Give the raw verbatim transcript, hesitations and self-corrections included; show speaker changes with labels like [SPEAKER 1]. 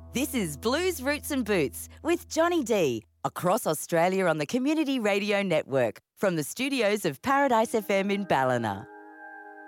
[SPEAKER 1] This is Blues, Roots and Boots with Johnny D, across Australia on the Community Radio Network from the studios of Paradise F M in Ballina.